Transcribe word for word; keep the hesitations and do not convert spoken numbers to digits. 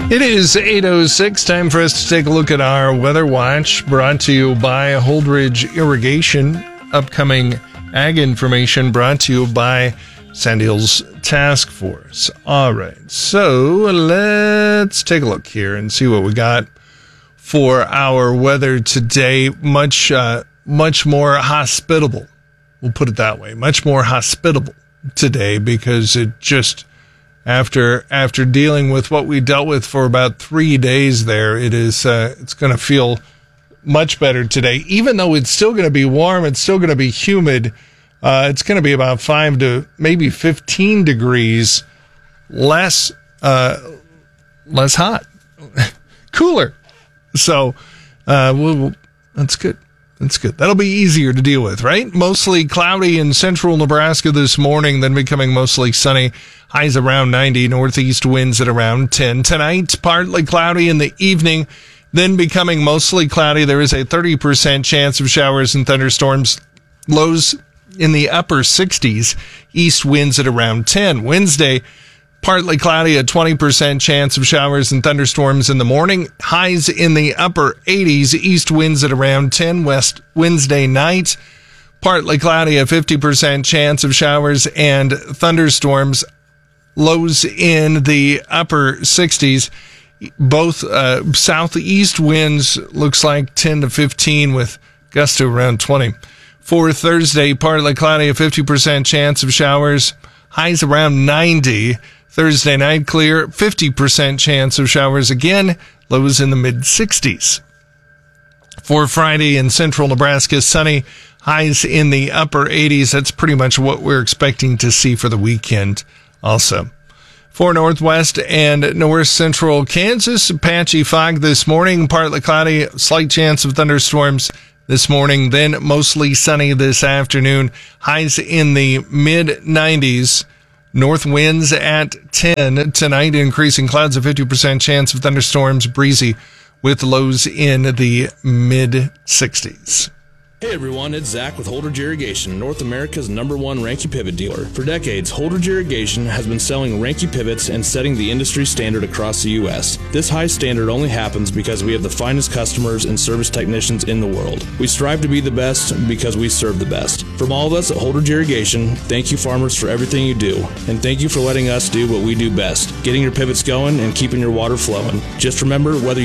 It is eight oh six, time for us to take a look at our weather watch, brought to you by Holdridge Irrigation. Upcoming ag information brought to you by Sand Hills Task Force. All right, so let's take a look here and see what we got for our weather today. Much, uh, much more hospitable. We'll put it that way. Much more hospitable today, because it just... After after dealing with what we dealt with for about three days there, it is uh, it's going to feel much better today. Even though it's still going to be warm, it's still going to be humid. Uh, it's going to be about five to maybe fifteen degrees less uh, less hot, cooler. So uh, we'll, that's good. That's good. That'll be easier to deal with, right? Mostly cloudy in central Nebraska this morning, then becoming mostly sunny. Highs around ninety, northeast winds at around ten. Tonight, partly cloudy in the evening, then becoming mostly cloudy. There is a thirty percent chance of showers and thunderstorms. Lows in the upper sixties, east winds at around ten. Wednesday, partly cloudy, a twenty percent chance of showers and thunderstorms in the morning. Highs in the upper eighties, east winds at around ten. West Wednesday night, partly cloudy, a fifty percent chance of showers and thunderstorms. Lows in the upper sixties. Both uh, southeast winds looks like ten to fifteen with gusts to around twenty. For Thursday, partly cloudy, a fifty percent chance of showers. Highs around ninety. Thursday night clear, fifty percent chance of showers again. Lows in the mid-sixties. For Friday in central Nebraska, sunny. Highs in the upper eighties. That's pretty much what we're expecting to see for the weekend also. For northwest and north central Kansas, patchy fog this morning. Partly cloudy, slight chance of thunderstorms this morning. Then mostly sunny this afternoon. Highs in the mid-nineties. North winds at ten tonight, increasing clouds, a fifty percent chance of thunderstorms, breezy with lows in the mid-sixties. Hey everyone, it's Zach with Holdridge Irrigation, North America's number one Ranke pivot dealer. For decades, Holdridge Irrigation has been selling Ranke pivots and setting the industry standard across the U S. This high standard only happens because we have the finest customers and service technicians in the world. We strive to be the best because we serve the best. From all of us at Holdridge Irrigation, thank you farmers for everything you do, and thank you for letting us do what we do best, getting your pivots going and keeping your water flowing. Just remember, whether